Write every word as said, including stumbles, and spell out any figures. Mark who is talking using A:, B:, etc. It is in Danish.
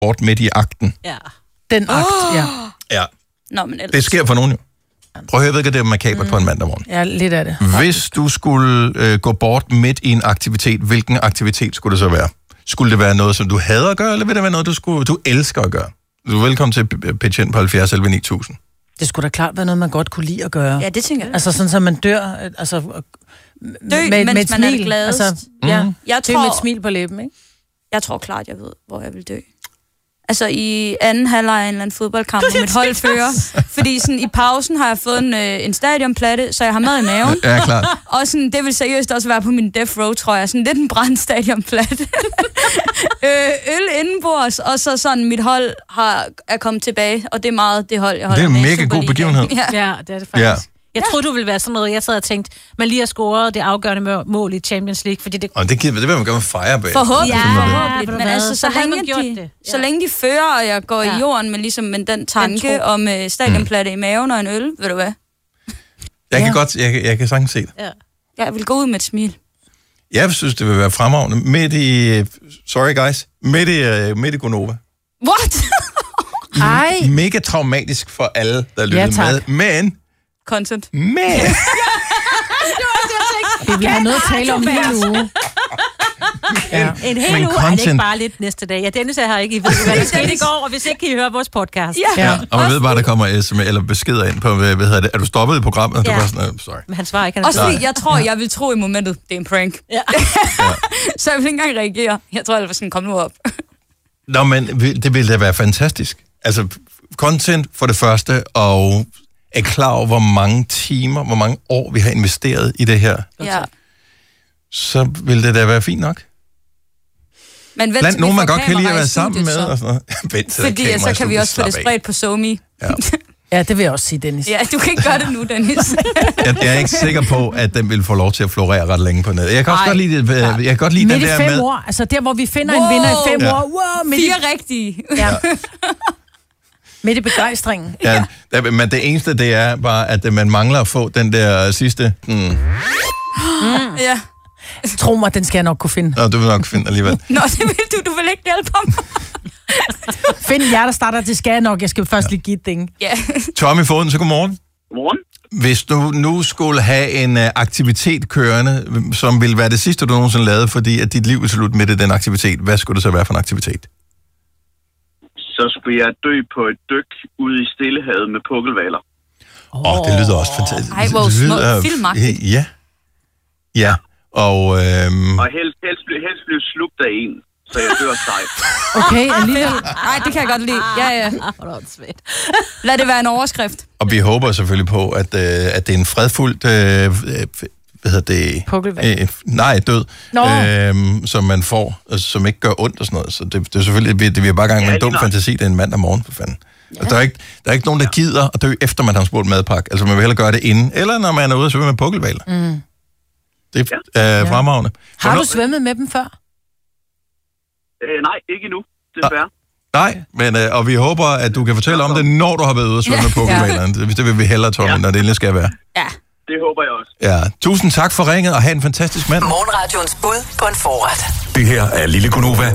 A: bort midt i akten.
B: Ja.
C: Den akt, oh. ja.
A: Ja.
B: Nå, men ellers...
A: Det sker for nogen jo. Prøv at høre, jeg ved, det er makabert mm. på en mandag morgen.
C: Ja, lidt af det.
A: Hvis du skulle øh, gå bort midt i en aktivitet, hvilken aktivitet skulle det så være? Skulle det være noget, som du hader at gøre, eller vil det være noget, du, skulle, du elsker at gøre? Du er velkommen til pitch ind på halvfjerds elleve ni tusind.
C: Det skulle da klart være noget, man godt kunne lide at gøre.
B: Ja, det tænker jeg.
C: Altså sådan, så man dør, altså...
B: Dø,
C: med,
B: mens
C: med et
B: man
C: smil.
B: er det gladest.
C: Altså, ja,
A: mm.
B: Jeg
C: tror...
B: tror...
C: med et smil på læben, ikke?
B: Jeg tror klart, jeg ved, hvor jeg vil dø. Altså i anden halvleg af en eller anden fodboldkamp, hvor mit hold fører. Fordi sådan, i pausen har jeg fået en, øh, en stadionplatte, så jeg har mad i maven.
A: Ja, klart.
B: Og sådan, det vil seriøst også være på min death row, tror jeg. Sådan lidt en brændt stadionplatte. øh, øl indenbords, og så sådan, mit hold har, er kommet tilbage. Og det er meget det hold, jeg holder
A: med. Det er
B: med
A: en mega god begivenhed.
B: Ja.
D: Ja, det er det faktisk.
A: Ja.
D: Jeg troede, du ville være sådan noget. Jeg sad og tænkte, man lige har scoret det afgørende mål i Champions League, fordi det...
A: Og det, det vil man gerne fejre bag.
B: Forhåbentlig,
D: Ja,
B: forhåbentlig.
D: ja,
B: Men altså, så,
D: så havde
B: længe
D: man gjort
B: de,
D: det.
B: så
D: Ja.
B: længe de fører, og jeg går
D: Ja.
B: i jorden med, ligesom, med den tanke
D: Den tro.
B: om uh, stadionplatte mm. i maven og en øl, ved du hvad?
A: Jeg kan
C: Ja.
A: godt, jeg, kan- jeg kan sagtens se det.
D: Ja.
B: Jeg vil gå ud med et smil.
A: Jeg synes, det vil være fremragende. Midt i, sorry guys, midt i, uh, midt i Gonova.
B: What?
C: Ej.
A: Mega traumatisk for alle, der lytter
C: Ja, tak.
A: med. Men,
B: Content.
A: men,
C: Det vil have noget at tale om hele uge. Ja.
D: En hel
A: Men
D: uge er det
A: content-
D: ikke bare lidt næste dag. Ja, Dennis er her ikke. I ved, hvad der skete i går, og hvis ikke, kan I høre vores podcast.
B: Ja.
C: Ja.
A: og man ved bare, der kommer sms eller beskeder ind på, hvad, hvad hedder det, er du stoppet i programmet? Ja.
D: Ja.
A: Du var sådan, uh, sorry.
D: Men han svarer ikke. Han er
B: Også
D: død.
B: fordi, jeg tror, jeg vil tro i momentet, det er en prank.
D: Ja.
B: Så jeg vil ikke engang reagere. Jeg tror, jeg var sådan, kom nu op.
A: Nå, men vil- det ville da være fantastisk. Altså, content for det første, og er klar over, hvor mange timer, hvor mange år vi har investeret i det her,
B: Ja.
A: så ville det da være fint nok.
B: Men vent,
A: Blandt
B: til vi
A: nogen, man
B: får
A: godt kan lide at
B: kamera i
A: være sammen med,
B: studiet,
A: og sådan noget. Vent til, der er
B: Fordi
A: kamera i
B: så kan vi
A: studiet.
B: også få det
A: Slap af.
B: spredt på SoMe.
A: Ja.
C: Ja, det vil jeg også sige, Dennis.
B: Ja, du kan ikke gøre det nu, Dennis.
A: Jeg, jeg er ikke sikker på, at den vil få lov til at florere ret længe på nettet. Jeg kan også
B: Ej,
A: godt lide, det, jeg kan godt lide
C: Midt
A: den
C: i
A: der
C: fem
A: med...
C: år, altså der, hvor vi finder
B: Wow.
C: en vinder i fem
A: Ja.
C: år. Wow, midt i,
B: Fire rigtige.
C: ja. midt i begejstringen.
A: Ja, der, men det eneste, det er bare, at man mangler at få den der sidste... Hmm,
B: Ja.
C: Tro mig, den skal jeg nok kunne finde.
A: nå, du vil nok finde alligevel.
B: Nå, det vil du. Du vil ikke hjælpe ham.
C: Find jer, der starter, det skal jeg nok. Jeg skal først lige give et ding.
B: Ja.
A: Tommy Foden, så godmorgen.
E: Godmorgen.
A: Hvis du nu skulle have en uh, aktivitet kørende, som ville være det sidste, du nogensinde lavede, fordi at dit liv er slut midt i den aktivitet, hvad skulle det så være for en aktivitet?
E: Så skulle jeg dø på et dyk ude i Stillehavet med pukkelvaler.
A: Åh, oh, det lyder også fantastisk.
B: Ej, hvor
A: Det
B: smukt.
A: lyder-
B: Filmagtigt.
A: Ja. Ja, og... Øhm,
E: Og helst, helst, blive- helst blive slugt af en, så jeg dør sejt.
C: Okay, alligevel.
B: Nej, det kan jeg godt lide. Ja, ja. Lad det være en overskrift.
A: og vi håber selvfølgelig på, at, øh, at det er en fredfuldt... Øh, øh, hvad hedder det?
C: Pukkelvalg.
A: Øh, nej, død.
C: Nå.
A: Øhm, som man får, altså, som ikke gør ondt og sådan noget. Så det, det er selvfølgelig... Det, det, vi er bare i gang med
E: Ja,
A: en dum
E: lige nok.
A: fantasi, det er en mandag morgen, for fanden. Ja. Der, er ikke, der er ikke nogen, der gider at dø, efter man har smurt madpakke. Altså, man vil hellere gøre det inden, eller når man er ude og svømme med pukkelvaler.
C: Mm.
A: Det er ja. fremragende.
C: Har
A: Hvornår-
C: du svømmet med dem før?
E: Øh, nej, ikke endnu, desværre.
A: Nej, men, øh, og vi håber, at du kan fortælle om det, når du har været ude og svømme med pukkelvalerne. Det, det vil vi hellere, Tommy,
E: Ja.
A: når det endelig skal være.
B: Ja.
E: Det håber jeg også.
A: Ja. Tusind tak for ringet, og have en fantastisk mand.
F: Morgenradions bud på en forret.
G: Det her er Lille Gonova